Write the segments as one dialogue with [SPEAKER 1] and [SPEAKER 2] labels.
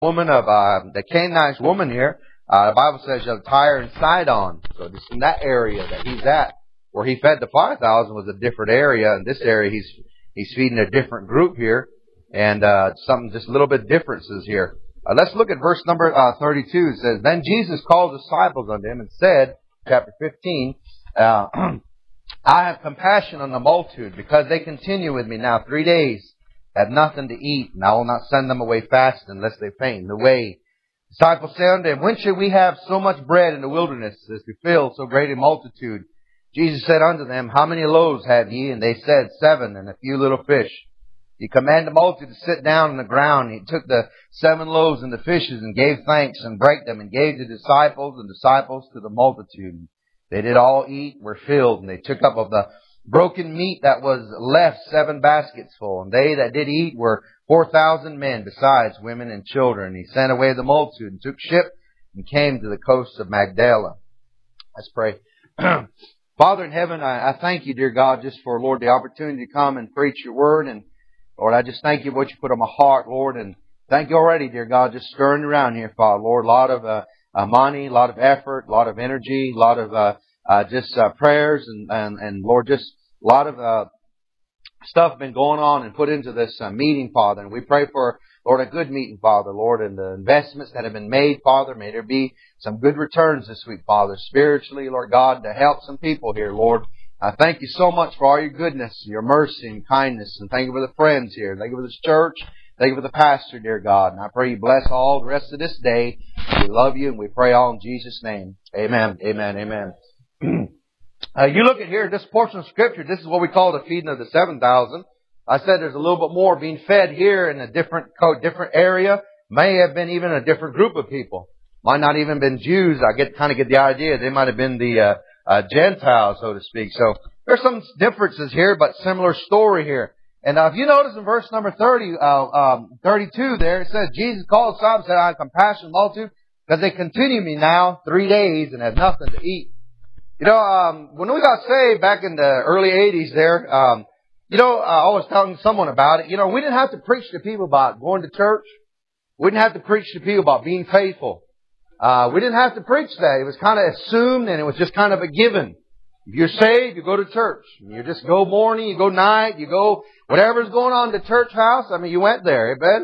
[SPEAKER 1] woman of the Canaanite woman here. The Bible says of Tyre and Sidon. So just in that area that he's at, where he fed the 5,000 was a different area. In this area, he's feeding a different group here, and something just a little bit differences here. Let's look at verse number 32. It says, "Then Jesus called disciples unto him and said," chapter 15, "I have compassion on the multitude, because they continue with me now 3 days, have nothing to eat, and I will not send them away fasting, unless they faint in the way." Disciples said unto him, "When should we have so much bread in the wilderness, as to fill so great a multitude?" Jesus said unto them, "How many loaves have ye?" And they said, 7, and a few little fish. He commanded the multitude to sit down on the ground. He took the 7 loaves and the fishes, and gave thanks, and brake them, and gave to the disciples, and disciples to the multitude. They did all eat, were filled, and they took up of the broken meat that was left 7 baskets full. And they that did eat were 4,000 men, besides women and children. He sent away the multitude, and took ship, and came to the coast of Magdala. Let's pray. Father in heaven, I thank you, dear God, just for, Lord, the opportunity to come and preach your word. And Lord, I just thank you for what you put on my heart, Lord. And thank you already, dear God, just stirring around here, Father. Lord, a lot of money, a lot of effort, a lot of energy, a lot of prayers, and Lord, just a lot of stuff been going on and put into this meeting, Father. And we pray for, Lord, a good meeting, Father, Lord, and the investments that have been made, Father. May there be some good returns this week, Father, spiritually, Lord God, to help some people here, Lord. I thank you so much for all your goodness, your mercy and kindness, and thank you for the friends here. Thank you for this church. Thank you for the pastor, dear God. And I pray you bless all the rest of this day. We love you, and we pray all in Jesus' name. Amen, amen, amen. You look at here, this portion of Scripture, this is what we call the feeding of the 7,000. I said there's a little bit more being fed here in a different area. May have been even a different group of people. Might not even been Jews. I kind of get the idea. They might have been the Gentiles, so to speak. So there's some differences here, but similar story here. And if you notice in verse number 32 there, it says, Jesus called aside and said, "I have compassion on the multitude, because they continue me now 3 days and have nothing to eat." You know, when we got saved back in the early 80s there, I was telling someone about it. You know, we didn't have to preach to people about going to church. We didn't have to preach to people about being faithful. We didn't have to preach that. It was kind of assumed, and it was just kind of a given. If you're saved, you go to church. You just go morning, you go night, you go whatever's going on in the church house. I mean, you went there, amen?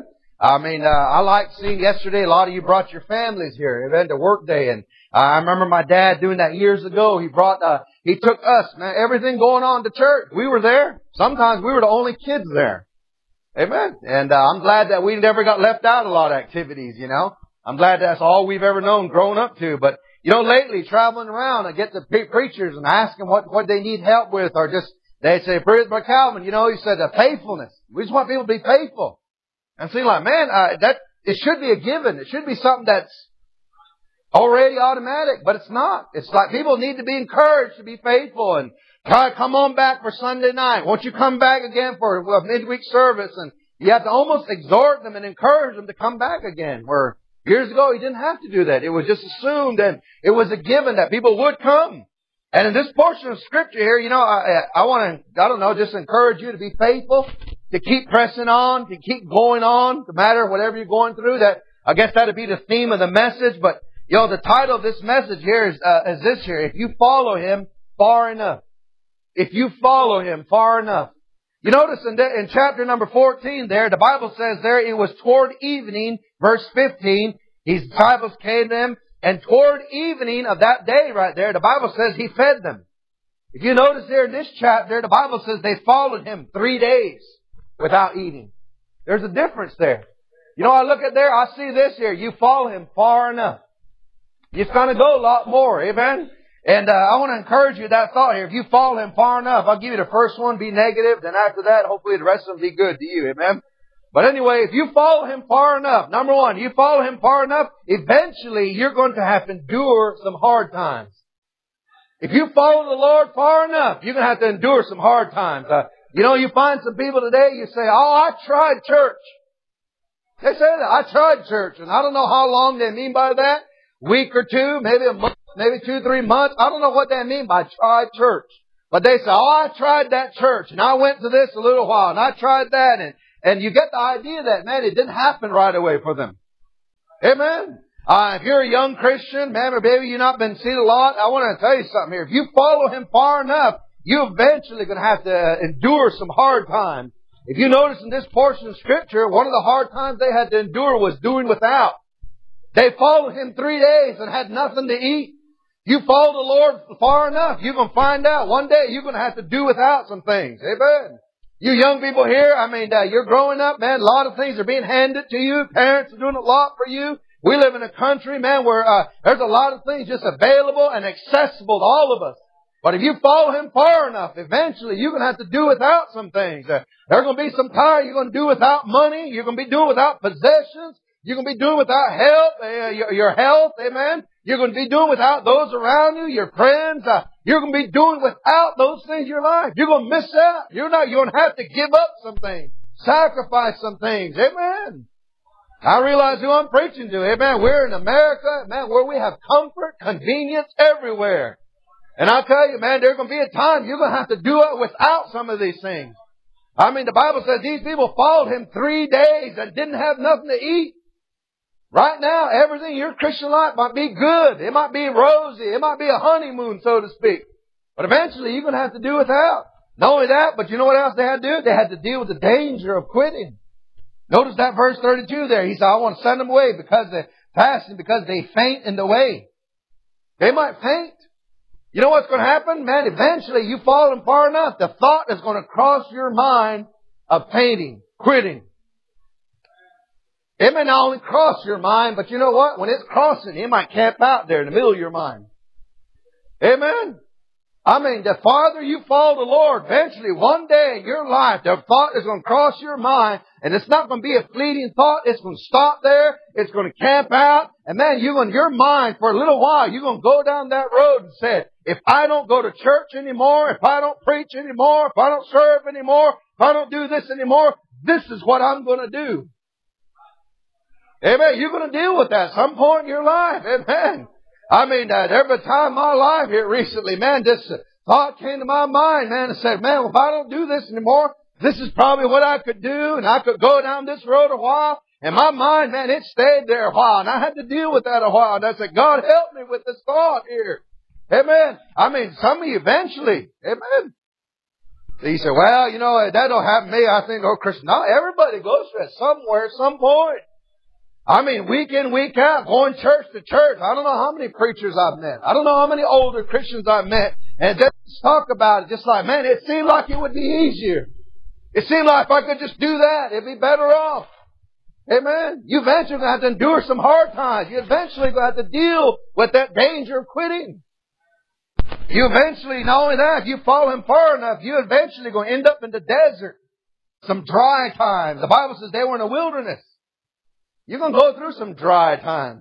[SPEAKER 1] I liked seeing yesterday a lot of you brought your families here, amen, to work day. And I remember my dad doing that years ago. He took us, man, everything going on to church. We were there. Sometimes we were the only kids there. Amen. And I'm glad that we never got left out of a lot of activities, you know. I'm glad that's all we've ever known growing up to. But, you know, lately traveling around, I get the preachers and ask them what they need help with, or just, they say, Brother Calvin, you know, he said faithfulness. We just want people to be faithful. And so you're like, man, it should be a given. It should be something that's already automatic, but it's not. It's like people need to be encouraged to be faithful, and try to come on back for Sunday night. Won't you come back again for a midweek service? And you have to almost exhort them and encourage them to come back again. Where years ago, you didn't have to do that. It was just assumed, and it was a given that people would come. And in this portion of Scripture here, you know, I want to, just encourage you to be faithful, to keep pressing on, to keep going on, no matter whatever you're going through. That, I guess that'd be the theme of the message. But, you know, the title of this message here is this here: If you follow Him far enough. If you follow Him far enough. You notice in chapter number 14 there, the Bible says there, it was toward evening, verse 15, His disciples came to Him, and toward evening of that day right there, the Bible says He fed them. If you notice there in this chapter, the Bible says they followed Him 3 days without eating. There's a difference there. You know, I look at there, I see this here: you follow Him far enough. It's going to go a lot more, amen? And I want to encourage you that thought here. If you follow Him far enough, I'll give you the first one, be negative. Then after that, hopefully the rest of them be good to you. Amen? But anyway, if you follow Him far enough, number one, you follow Him far enough, eventually you're going to have to endure some hard times. If you follow the Lord far enough, you're going to have to endure some hard times. You find some people today, you say, "Oh, I tried church." They say that, "I tried church." And I don't know how long they mean by that. Week or two, maybe a month, maybe 2-3 months. I don't know what they mean by tried church. But they say, "Oh, I tried that church, and I went to this a little while, and I tried that." And you get the idea that, man, it didn't happen right away for them. Amen. If you're a young Christian, man or baby, you've not been seen a lot, I want to tell you something here. If you follow Him far enough, you're eventually going to have to endure some hard times. If you notice in this portion of Scripture, one of the hard times they had to endure was doing without. They followed Him 3 days and had nothing to eat. You follow the Lord far enough, you're going to find out one day you're going to have to do without some things. Amen. You young people here, you're growing up, man, a lot of things are being handed to you. Parents are doing a lot for you. We live in a country, man, where there's a lot of things just available and accessible to all of us. But if you follow Him far enough, eventually you're going to have to do without some things. There's going to be some time you're going to do without money. You're going to be doing without possessions. You're going to be doing without help, your health, amen. You're going to be doing without those around you, your friends. You're going to be doing without those things in your life. You're going to miss out. You're going to have to give up some things, sacrifice some things, amen. I realize who I'm preaching to. Amen. We're in America, man, where we have comfort, convenience everywhere. And I'll tell you, man, there's going to be a time you're going to have to do it without some of these things. The Bible says these people followed Him 3 days and didn't have nothing to eat. Right now, everything in your Christian life might be good. It might be rosy. It might be a honeymoon, so to speak. But eventually, you're going to have to do without. Not only that, but you know what else they had to do? They had to deal with the danger of quitting. Notice that verse 32 there. He said, I want to send them away because they're fasting, because they faint in the way. They might faint. You know what's going to happen? Man, eventually you follow Him far enough, the thought is going to cross your mind of fainting, quitting. It may not only cross your mind, but you know what? When it's crossing, it might camp out there in the middle of your mind. Amen. The farther you follow the Lord, eventually one day in your life, the thought is going to cross your mind, and it's not going to be a fleeting thought. It's going to stop there. It's going to camp out. And man, your mind, for a little while, you're going to go down that road and say, if I don't go to church anymore, if I don't preach anymore, if I don't serve anymore, if I don't do this anymore, this is what I'm going to do. Amen. You're going to deal with that at some point in your life. Amen. There was a time in my life here recently, man, this thought came to my mind, man, and said, man, if I don't do this anymore, this is probably what I could do, and I could go down this road a while. And my mind, man, it stayed there a while, and I had to deal with that a while. And I said, God, help me with this thought here. Amen. Some of you eventually, amen. So you say, well, that don't happen to me. I think, Christian. No, everybody goes through it somewhere at some point. Week in, week out, going church to church. I don't know how many preachers I've met. I don't know how many older Christians I've met. And just talk about it, just like, man, it seemed like it would be easier. It seemed like if I could just do that, it'd be better off. Amen. You eventually going to have to endure some hard times. You eventually going to have to deal with that danger of quitting. You eventually, not only that, if you follow Him far enough, you eventually going to end up in the desert. Some dry times. The Bible says they were in a wilderness. You're going to go through some dry times.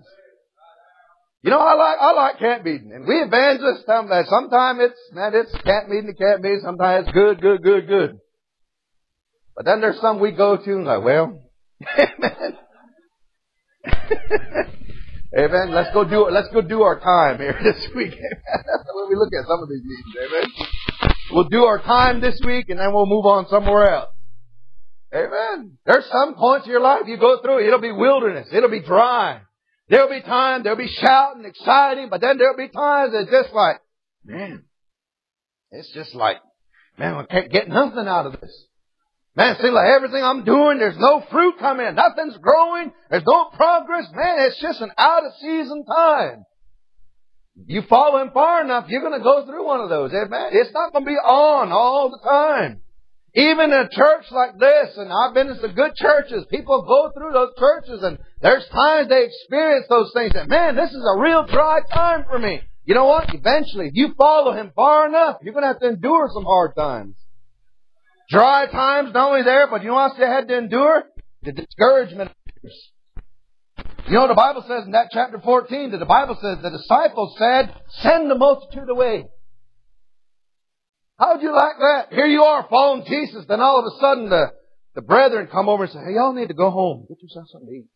[SPEAKER 1] I like camp meeting. And we evangelists, sometimes it's camp meeting to camp meeting. Sometimes it's good. But then there's some we go to and like, well, amen. Amen. Let's go do our time here this week. That's the way we look at some of these meetings. Amen. We'll do our time this week and then we'll move on somewhere else. Amen. There's some points in your life you go through, it'll be wilderness. It'll be dry. There'll be times, there'll be shouting, exciting, but then there'll be times it's just like, man, I can't get nothing out of this. Man, it seems like everything I'm doing, there's no fruit coming. Nothing's growing. There's no progress. Man, it's just an out of season time. You follow Him far enough, you're going to go through one of those. Amen. It's not going to be on all the time. Even in a church like this, and I've been in some good churches, people go through those churches and there's times they experience those things that, man, this is a real dry time for me. You know what? Eventually, if you follow Him far enough, you're going to have to endure some hard times. Dry times, not only there, but you know what else they had to endure? The discouragement of others. The Bible says in that chapter 14, the Bible says the disciples said, send the multitude away. How'd you like that? Here you are following Jesus, then all of a sudden the brethren come over and say, hey, y'all need to go home. Get yourself something to eat.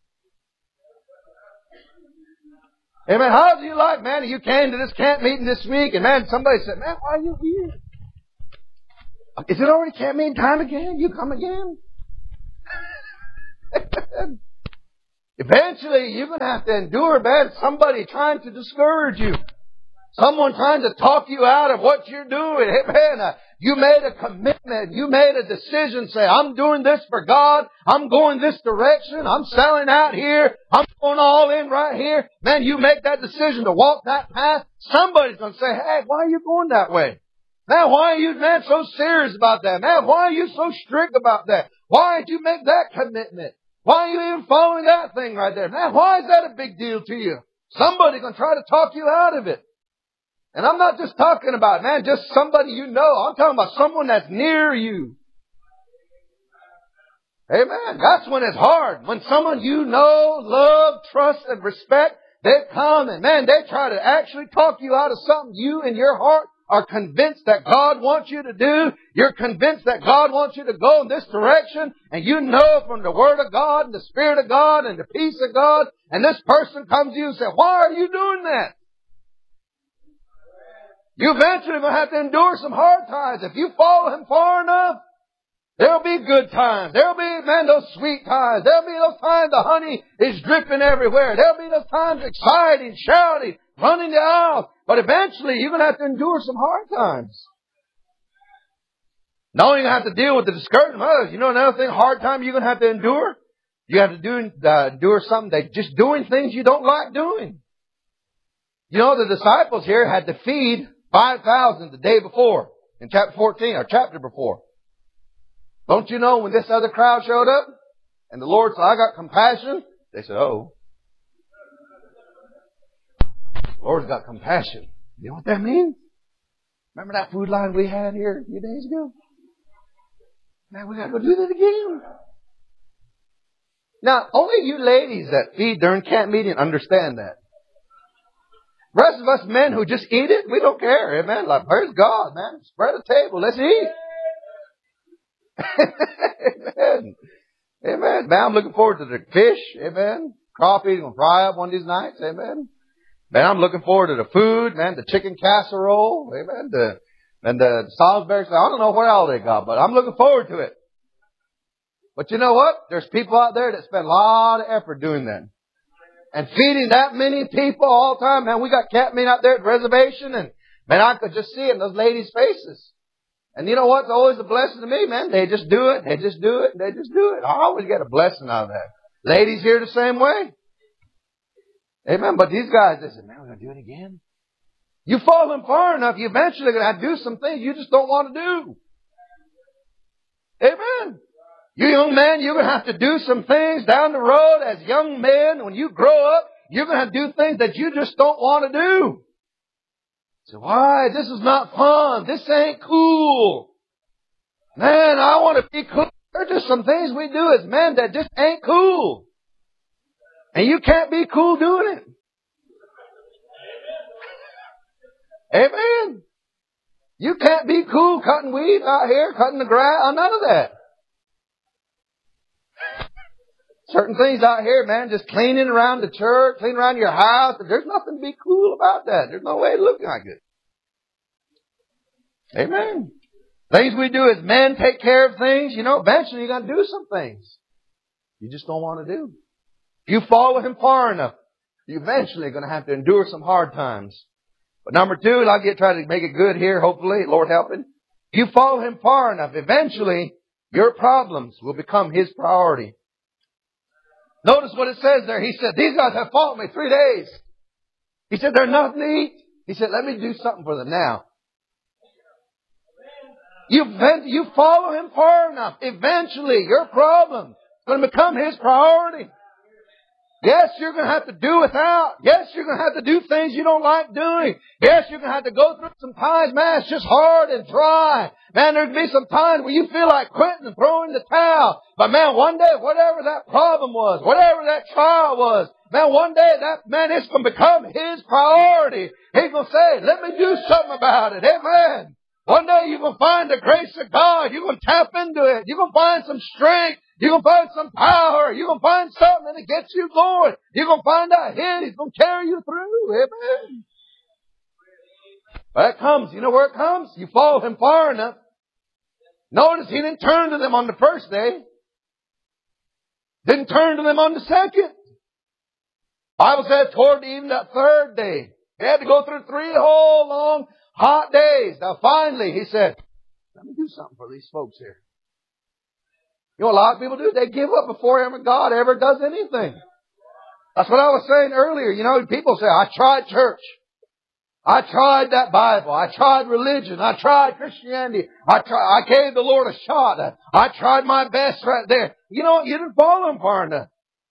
[SPEAKER 1] Amen. How'd you like, man, you came to this camp meeting this week and man, somebody said, man, why are you here? Is it already camp meeting time again? You come again? Eventually, you're going to have to endure, man, somebody trying to discourage you. Someone trying to talk you out of what you're doing. Amen. You made a commitment. You made a decision. Say, I'm doing this for God. I'm going this direction. I'm selling out here. I'm going all in right here. Man, you make that decision to walk that path. Somebody's going to say, hey, why are you going that way? Man, why are you, man, so serious about that? Man, why are you so strict about that? Why did you make that commitment? Why are you even following that thing right there? Man, why is that a big deal to you? Somebody's going to try to talk you out of it. And I'm not just talking about, man, just somebody you know. I'm talking about someone that's near you. Amen. That's when it's hard. When someone you know, love, trust, and respect, they come and, man, they try to actually talk you out of something you in your heart are convinced that God wants you to do. You're convinced that God wants you to go in this direction. And you know from the Word of God and the Spirit of God and the peace of God. And this person comes to you and says, why are you doing that? You eventually will have to endure some hard times. If you follow Him far enough, there'll be good times. There'll be, man, those sweet times. There'll be those times the honey is dripping everywhere. There'll be those times exciting, shouting, running the aisles. But eventually, you're going to have to endure some hard times. Not only are you going to have to deal with the discouragement of others, you know another thing, hard time you're going to have to endure? You have to endure something that just doing things you don't like doing. You know, the disciples here had to feed 5,000 the day before, in chapter 14, or chapter before. Don't you know when this other crowd showed up, and the Lord said, I got compassion? They said, oh. The Lord's got compassion. You know what that means? Remember that food line we had here a few days ago? Man, we got to go do that again. Now, only you ladies that feed during camp meeting understand that. The rest of us men who just eat it, we don't care. Amen. Like, where's God, man? Spread a table. Let's eat. Amen. Amen. Man, I'm looking forward to the fish. Amen. Coffee going to fry up one of these nights. Amen. Man, I'm looking forward to the food. Man, the chicken casserole. Amen. And the Salisbury. I don't know what all they got, but I'm looking forward to it. But you know what? There's people out there that spend a lot of effort doing that. And feeding that many people all the time. Man, we got camp meeting out there at the reservation. And, man, I could just see it in those ladies' faces. And you know what's always a blessing to me, man? They just do it. They just do it. They just do it. I always get a blessing out of that. Ladies here the same way. Amen. But these guys, they said, man, we're going to do it again. You follow Him far enough, you eventually going to have to do some things you just don't want to do. Amen. You young men, you're going to have to do some things down the road as young men. When you grow up, you're going to have to do things that you just don't want to do. So why? This is not fun. This ain't cool. Man, I want to be cool. There's just some things we do as men that just ain't cool. And you can't be cool doing it. Amen. You can't be cool cutting weeds out here, cutting the grass, none of that. Certain things out here, man, just cleaning around the church, cleaning around your house. There's nothing to be cool about that. There's no way to look like it. Amen. Things we do as men, take care of things. You know, eventually you're going to do some things you just don't want to do. If you follow Him far enough, you're eventually going to have to endure some hard times. But number two, and I'll try to make it good here, hopefully, Lord helping. If you follow Him far enough, eventually your problems will become His priority. Notice what it says there. He said, these guys have followed me 3 days. He said, they're nothing to eat. He said, let me do something for them now. You follow Him far enough. Eventually, your problem is going to become His priority. Yes, you're going to have to do without. Yes, you're going to have to do things you don't like doing. Yes, you're going to have to go through some times, man, it's just hard and dry. Man, there'll be some times where you feel like quitting and throwing the towel. But man, one day, whatever that problem was, whatever that trial was, man, one day it's going to become His priority. He's going to say, let me do something about it. Amen. One day you're going to find the grace of God. You're going to tap into it. You're going to find some strength. You're going to find some power. You're going to find something that gets you going. You're going to find out He's going to carry you through. Amen. But it comes. You know where it comes? You follow Him far enough. Notice He didn't turn to them on the first day. Didn't turn to them on the second. Bible said toward even that third day. He had to go through 3 whole long, hot days. Now finally, he said, let me do something for these folks here. You know what a lot of people do? They give up before ever God ever does anything. That's what I was saying earlier. You know, people say, I tried church. I tried that Bible. I tried religion. I tried Christianity. I gave the Lord a shot. I tried my best right there. You know what? You didn't follow Him far enough.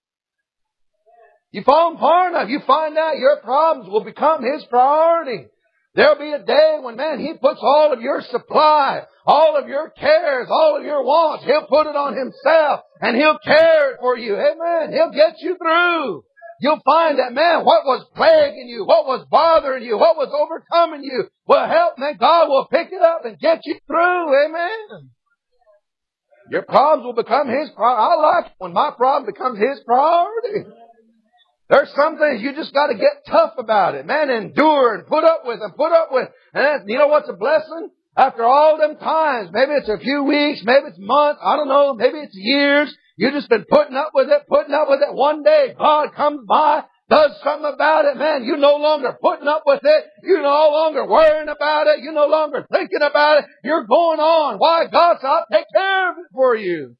[SPEAKER 1] You follow Him far enough, you find out your problems will become His priority. There'll be a day when, man, He puts all of your supply, all of your cares, all of your wants. He'll put it on Himself and He'll care for you. Amen. He'll get you through. You'll find that, man, what was plaguing you, what was bothering you, what was overcoming you will help, man. God will pick it up and get you through. Amen. Your problems will become His priority. I like it when my problem becomes His priority. There's some things you just got to get tough about it. Man, endure and put up with them, put up with. And you know what's a blessing? After all them times, maybe it's a few weeks, maybe it's months, I don't know, maybe it's years. You've just been putting up with it. One day God comes by, does something about it. Man, you're no longer putting up with it. You're no longer worrying about it. You're no longer thinking about it. You're going on. Why? God said, I'll take care of it for you.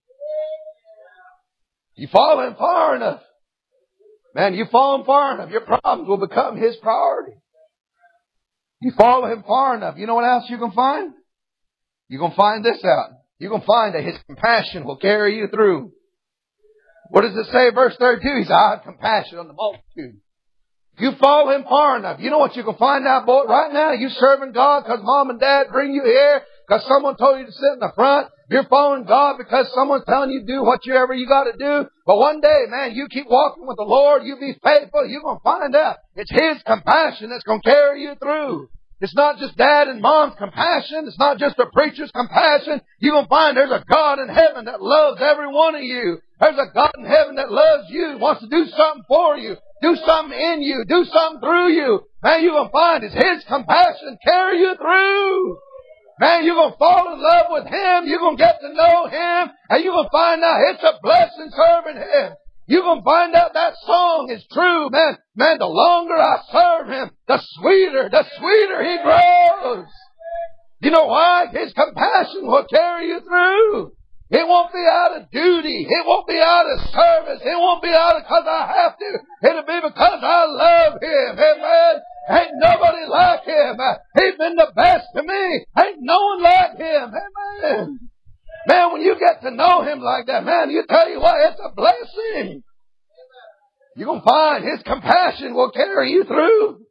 [SPEAKER 1] You follow Him far enough. Man, you follow Him far enough, your problems will become His priority. You follow Him far enough, you know what else you're going to find? You're going to find this out. You're going to find that His compassion will carry you through. What does it say, verse 32? He said, I have compassion on the multitude. If you follow Him far enough, you know what you can find out, boy? Right now, you serving God because Mom and Dad bring you here, because someone told you to sit in the front. You're following God because someone's telling you to do whatever you got to do. But one day, man, you keep walking with the Lord, you be faithful, you're going to find out it's His compassion that's going to carry you through. It's not just Dad and Mom's compassion. It's not just the preacher's compassion. You're going to find there's a God in heaven that loves every one of you. There's a God in heaven that loves you, wants to do something for you, do something in you, do something through you. Man, you're going to find it's His compassion carry you through. Man, you're going to fall in love with Him. You're going to get to know Him. And you're going to find out it's a blessing serving Him. You're going to find out that song is true, man. Man, the longer I serve Him, the sweeter He grows. You know why? His compassion will carry you through. It won't be out of duty. It won't be out of service. It won't be out of because I have to. It'll be because I love Him. Amen. Ain't nobody like Him. He's been the best to me. Ain't no one like Him. Amen. Man, when you get to know Him like that, man, you tell you what, it's a blessing. You're going to find His compassion will carry you through.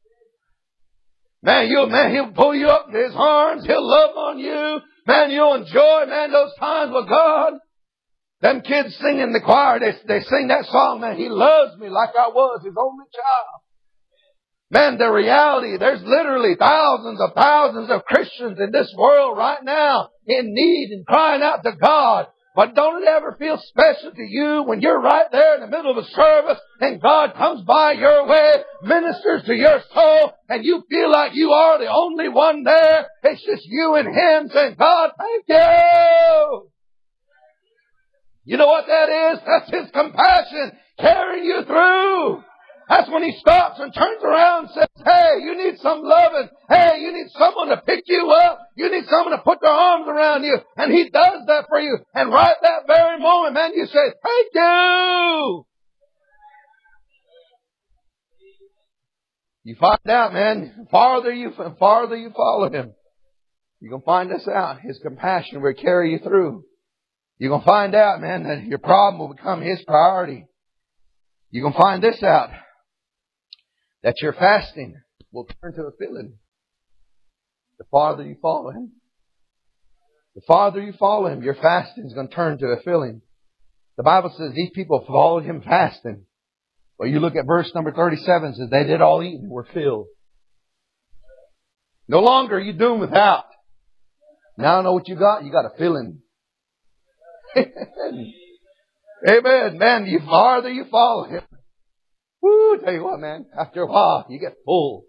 [SPEAKER 1] Man, He'll pull you up in His arms. He'll love on you. Man, you'll enjoy, man, those times with God. Them kids sing in the choir, they sing that song, man, He loves me like I was His only child. Man, the reality, there's literally thousands of Christians in this world right now in need and crying out to God. But don't it ever feel special to you when you're right there in the middle of a service and God comes by your way, ministers to your soul, and you feel like you are the only one there? It's just you and Him saying, God, thank you. You know what that is? That's His compassion carrying you through. That's when He stops and turns around and says, hey, you need some loving. Hey, you need someone to pick you up. You need someone to put their arms around you. And He does that for you. And right that very moment, man, you say, thank you. You find out, man, the farther you follow Him, you're going to find this out. His compassion will carry you through. You're going to find out, man, that your problem will become His priority. You're going to find this out. That your fasting will turn to a filling. The farther you follow Him. The farther you follow Him, your fasting is going to turn to a filling. The Bible says these people followed Him fasting. Well, you look at verse number 37, it says they did all eat and were filled. No longer are you doomed without. Now I know what you got. You got a filling. Amen. Man, the farther you follow Him. Woo, tell you what, man, after a while, you get full.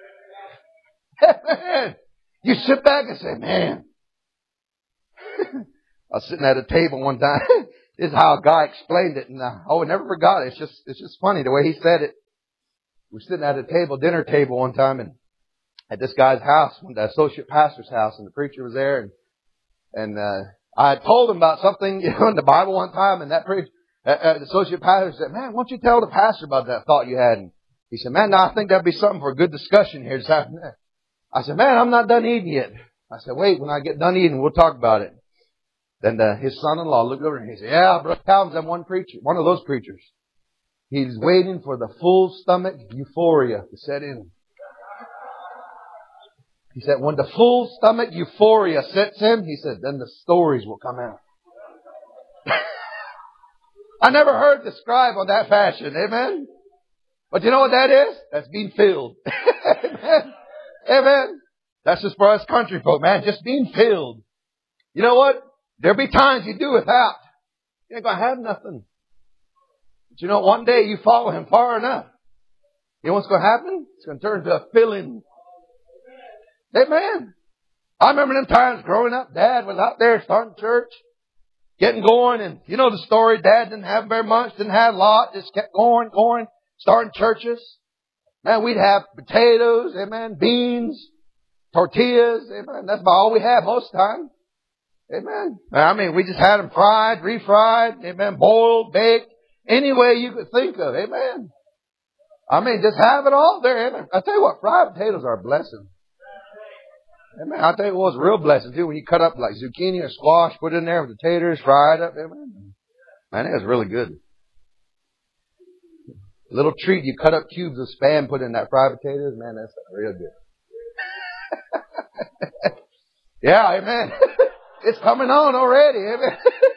[SPEAKER 1] You sit back and say, man. I was sitting at a table one time. This is how a guy explained it. And I never forgot it. It's just funny the way he said it. We were sitting at a dinner table one time, and at this guy's house, the associate pastor's house, and the preacher was there, and I had told him about something, in the Bible one time, and that preacher, the associate pastor said, "Man, why don't you tell the pastor about that thought you had?" And he said, "Man, no, I think that'd be something for a good discussion here this afternoon." I said, "Man, I'm not done eating yet." I said, "Wait, when I get done eating, we'll talk about it." Then his son-in-law looked over and he said, "Yeah, Brother Calvin's that one of those preachers. He's waiting for the full stomach euphoria to set in." He said, when the full stomach euphoria sets in, he said, then the stories will come out. I never heard described on that fashion. Amen. But you know what that is? That's being filled. Amen. Amen. That's just for us country folk, man. Just being filled. You know what? There'll be times you do without. You ain't going to have nothing. But you know, one day you follow Him far enough. You know what's going to happen? It's going to turn into a filling. Amen. I remember them times growing up, Dad was out there starting church, getting going, and you know the story, Dad didn't have very much, didn't have a lot, just kept going, starting churches. Man, we'd have potatoes, amen, beans, tortillas, amen. That's about all we had most of the time. Amen. I mean, we just had them fried, refried, amen, boiled, baked, any way you could think of, amen. I mean, just have it all there, amen. I tell you what, fried potatoes are a blessing. Amen. I'll tell you what was a real blessing too, when you cut up like zucchini or squash, put it in there with potatoes, fried up, amen. Man, it was really good. A little treat, you cut up cubes of Spam, put in that fried potatoes, man, that's real good. Yeah, amen. It's coming on already, amen.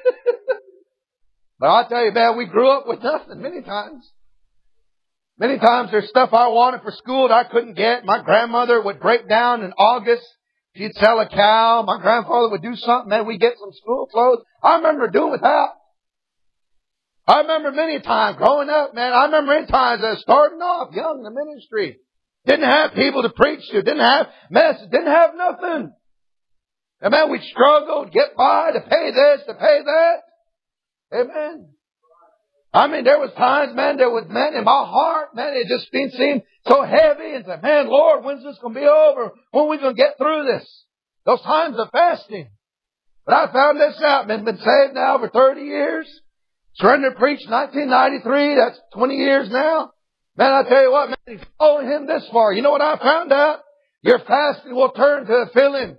[SPEAKER 1] But I'll tell you, man, we grew up with nothing many times. Many times there's stuff I wanted for school that I couldn't get. My grandmother would break down in August. She'd sell a cow. My grandfather would do something. Man, we'd get some school clothes. I remember doing without. I remember many times growing up, man. I remember many times starting off young in the ministry. Didn't have people to preach to. Didn't have messages. Didn't have nothing. And man, we'd struggle to get by, to pay this, to pay that. Amen. I mean, there was times, man, there was, man, in my heart, man, it just seemed so heavy. And said, man, Lord, when's this going to be over? When are we going to get through this? Those times of fasting. But I found this out. Been saved now for 30 years. Surrendered preached 1993. That's 20 years now. Man, I tell you what, man, He's following Him this far. You know what I found out? Your fasting will turn to a filling.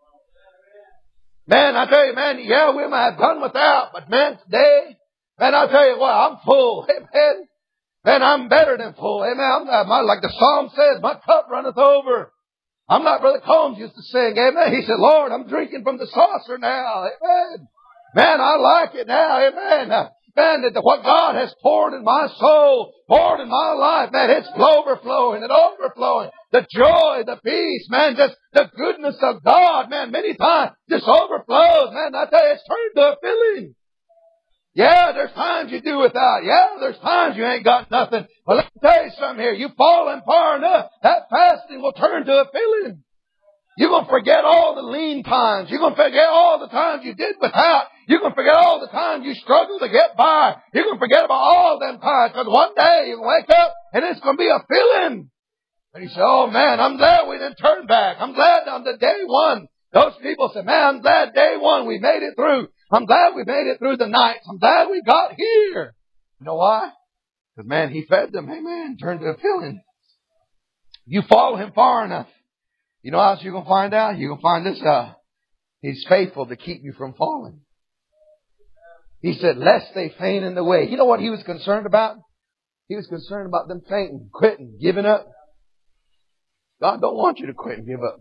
[SPEAKER 1] Man, I tell you, man, yeah, we might have done without. But man, today, man, I'll tell you what, I'm full. Amen. Man, I'm better than full. Amen. Like the Psalm says, my cup runneth over. I'm not Brother Combs used to sing. Amen. He said, Lord, I'm drinking from the saucer now. Amen. Man, I like it now. Amen. Man, what God has poured in my soul, poured in my life, man, it's overflowing and overflowing. The joy, the peace, man, just the goodness of God, man, many times just overflows. Man, I tell you, it's turned to a filling. Yeah, there's times you do without. Yeah, there's times you ain't got nothing. But let me tell you something here. You fall in far enough, that fasting will turn to a filling. You're going to forget all the lean times. You're going to forget all the times you did without. You're going to forget all the times you struggled to get by. You're going to forget about all them times. Because one day you're going to wake up and it's going to be a filling. And you say, oh man, I'm glad we didn't turn back. I'm glad on the day one. Those people say, man, I'm glad day one we made it through. I'm glad we made it through the nights. I'm glad we got here. You know why? Because man, He fed them. Amen. Turned to a filling. You follow Him far enough. You know how else you're going to find out? You're going to find this out. He's faithful to keep you from falling. He said, lest they faint in the way. You know what He was concerned about? He was concerned about them fainting, quitting, giving up. God don't want you to quit and give up.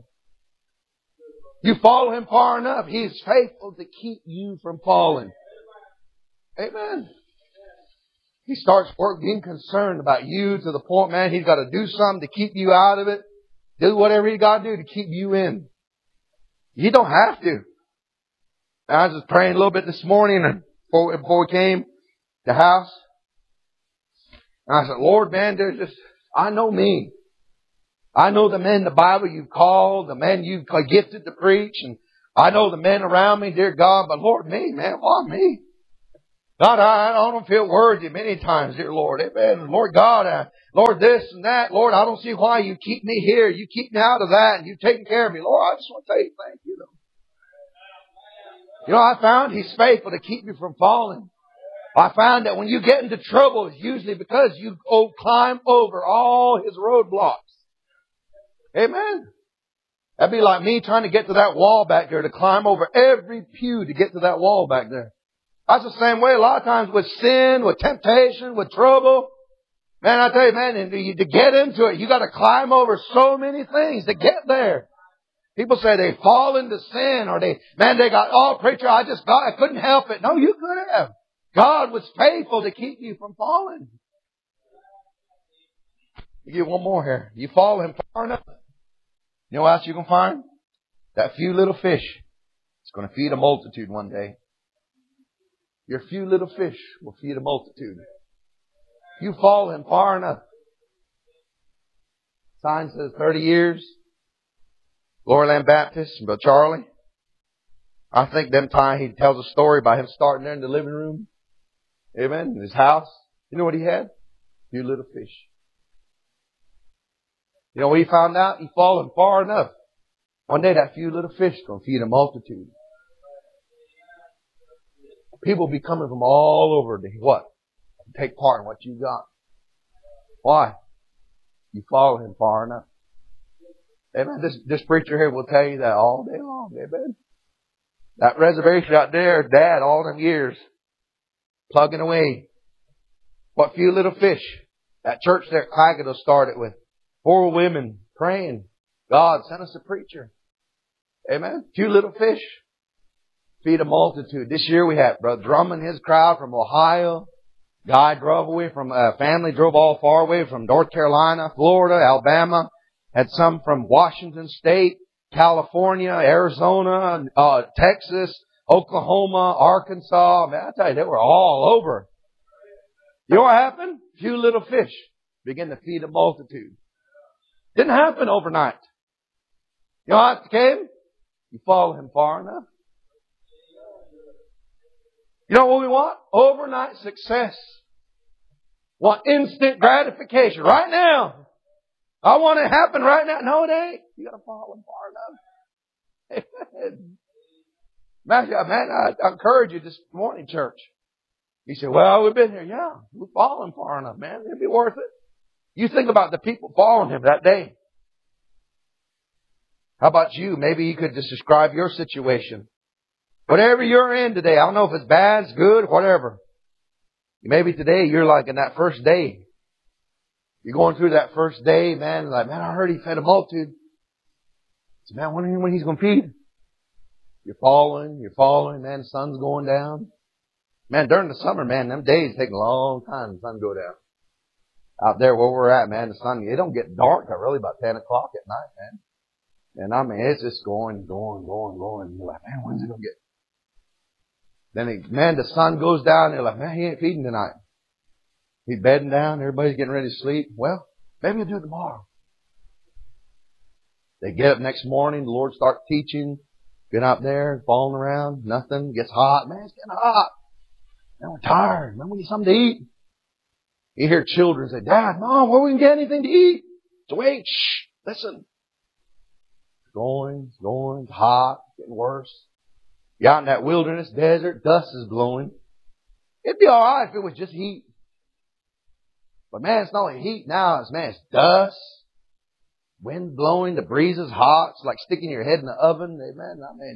[SPEAKER 1] You follow Him far enough, He is faithful to keep you from falling. Amen. He starts being concerned about you to the point, man, He's got to do something to keep you out of it. Do whatever He got to do to keep you in. You don't have to. I was just praying a little bit this morning and before we came to the house. And I said, Lord, man, I know me. I know the men in the Bible you've called, the men you've gifted to preach, and I know the men around me, dear God, but Lord, me, man, why me? God, I don't feel worthy many times, dear Lord. Amen. Lord God, Lord this and that. Lord, I don't see why you keep me here. You keep me out of that and you've taken care of me. Lord, I just want to tell you thank you. You know, I found He's faithful to keep you from falling. I found that when you get into trouble, it's usually because you climb over all His roadblocks. Amen. That'd be like me trying to get to that wall back there, to climb over every pew to get to that wall back there. That's the same way a lot of times with sin, with temptation, with trouble. Man, I tell you, man, to get into it, you got to climb over so many things to get there. People say they fall into sin, or they got, oh, preacher, I couldn't help it. No, you could have. God was faithful to keep you from falling. You get one more here. You fall in far enough. You know what else you can find? That few little fish. It's going to feed a multitude one day. Your few little fish will feed a multitude. You fall in far enough. Sign says 30 years. Gloryland Baptist and Brother Charlie. I think them time he tells a story about him starting there in the living room. Amen. In his house. You know what he had? A few little fish. You know what he found out? He fallen far enough. One day that few little fish is going to feed a multitude. People will be coming from all over to what? Take part in what you got. Why? You fallen far enough. Amen. This preacher here will tell you that all day long. Amen. That reservation out there, Dad, all them years, plugging away. What few little fish. That church there at Clyde started with 4 women praying. God, send us a preacher. Amen. Few little fish. Feed a multitude. This year we had Brother Drummond, his crowd from Ohio. Guy drove away from, family drove all far away from North Carolina, Florida, Alabama. Had some from Washington State, California, Arizona, Texas, Oklahoma, Arkansas. Man, I tell you, they were all over. You know what happened? Few little fish began to feed a multitude. Didn't happen overnight. You know how it came? You follow Him far enough. You know what we want? Overnight success. Want instant gratification. Right now. I want it to happen right now. No, it ain't. You got to follow Him far enough. Man, I encourage you this morning, church. You say, well, we've been here. Yeah, we've fallen far enough, man. It'll be worth it. You think about the people following Him that day. How about you? Maybe you could just describe your situation. Whatever you're in today, I don't know if it's bad, it's good, whatever. Maybe today you're like in that first day. You're going through that first day, man, like, man, I heard He fed a multitude. So, man, when He's going to feed? You're falling, man, the sun's going down. Man, during the summer, man, them days take a long time, the sun go down. Out there where we're at, man, the sun, it don't get dark till really about 10 o'clock at night, man. And I mean, it's just going. You're like, man, when's it going to get? Then, the sun goes down, and they're like, man, He ain't feeding tonight. He's bedding down, everybody's getting ready to sleep. Well, maybe He'll do it tomorrow. They get up next morning, the Lord starts teaching, get out there, falling around, nothing, gets hot. Man, it's getting hot. Man, we're tired. Man, we need something to eat. You hear children say, Dad, Mom, where we can get anything to eat? So wait, shh, listen. It's going, it's hot, getting worse. You're out in that wilderness, desert, dust is blowing. It'd be alright if it was just heat. But man, it's not only heat now, it's dust, wind blowing, the breeze is hot. It's like sticking your head in the oven. Amen.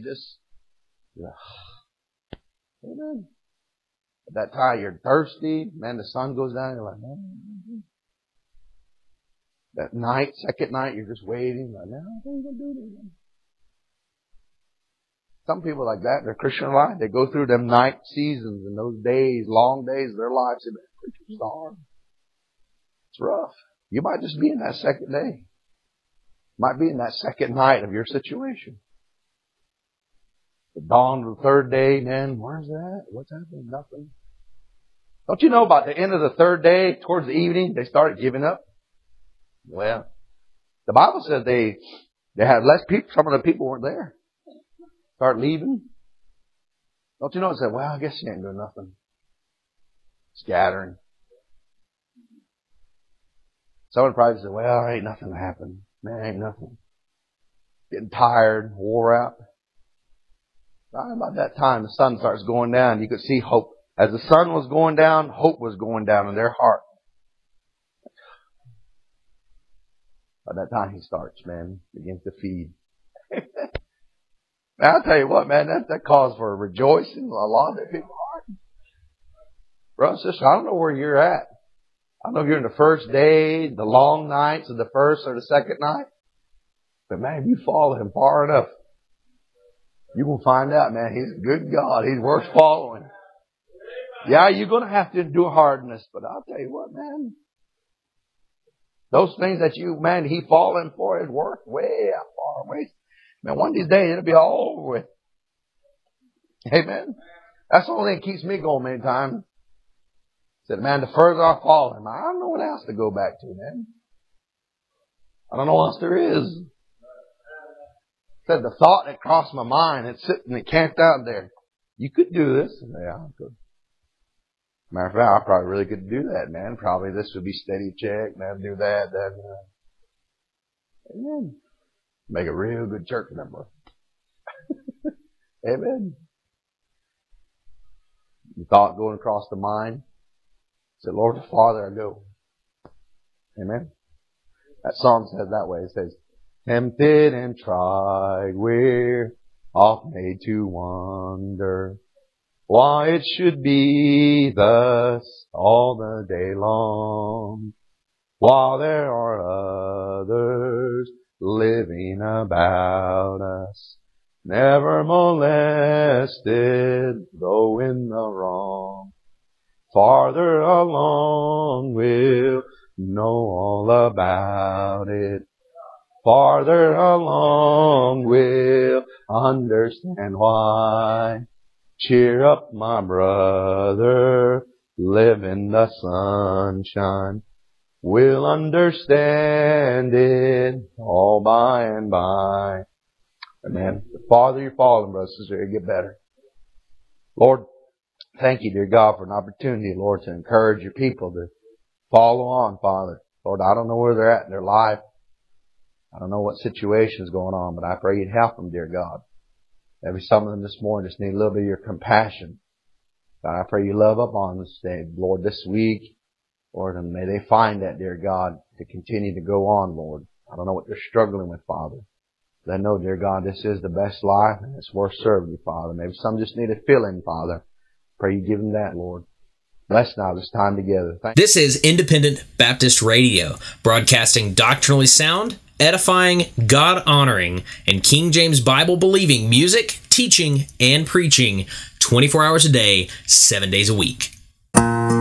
[SPEAKER 1] Amen. At that time, you're thirsty. Man, the sun goes down. You're like, man. That night, second night, you're just waiting. Like, man, what are you going to do today? Some people like that in their Christian life, they go through them night seasons and those days, long days of their lives. They say, preacher's hard. It's rough. You might just be in that second day. Might be in that second night of your situation. The dawn of the third day, man, where's that? What's happening? Nothing. Don't you know about the end of the third day, towards the evening, they started giving up? Well, the Bible says they had less people. Some of the people weren't there. Start leaving. Don't you know? It said, well, I guess He ain't doing nothing. scattering. Someone probably said, well, ain't nothing happened. Man, ain't nothing. Getting tired, wore out. Right about that time, the sun starts going down. You could see hope. As the sun was going down, hope was going down in their heart. By that time he starts, man, begins to feed. Man, I'll tell you what, man, that calls for rejoicing a lot of people's heart. Brother and sister, I don't know where you're at. I don't know if you're in the first day, the long nights of the first or the second night. But man, if you follow him far enough, you will find out, man, he's a good God. He's worth following. Yeah, you're going to have to endure hardness, but I'll tell you what, man. Those things that he falling for is worth way out far away. Man, one of these days it'll be all over with. Amen. That's the only thing that keeps me going many times. Said, man, the further I fall, I don't know what else to go back to, man. I don't know what else there is. Said the thought that crossed my mind, it's sitting and camped out there. You could do this. Yeah, I could. Matter of fact, I probably really could do that, man. Probably this would be steady check, man. Do that, amen. Make a real good church member. Amen. The thought going across the mind. Said, Lord the Father, I go. Amen. That song says that way. It says, tempted and tried, we're oft made to wonder why it should be thus all the day long, while there are others living about us, never molested, though in the wrong. Farther along we'll know all about it. Farther along we'll understand why. Cheer up, my brother, live in the sunshine. We'll understand it all by and by. Amen. The farther you're falling, brothers and sisters, you get better. Lord, thank you, dear God, for an opportunity, Lord, to encourage your people to follow on, Father. Lord, I don't know where they're at in their life. I don't know what situation is going on, but I pray you'd help them, dear God. Maybe some of them this morning just need a little bit of your compassion. God, I pray you love up on this day, Lord, this week. Lord, and may they find that, dear God, to continue to go on, Lord. I don't know what they're struggling with, Father. But I know, dear God, this is the best life and it's worth serving you, Father. Maybe some just need a fill-in, Father. Pray you give them that, Lord. Bless now this time together.
[SPEAKER 2] This is Independent Baptist Radio, broadcasting doctrinally sound, edifying, God-honoring, and King James Bible-believing music, teaching, and preaching 24 hours a day, 7 days a week.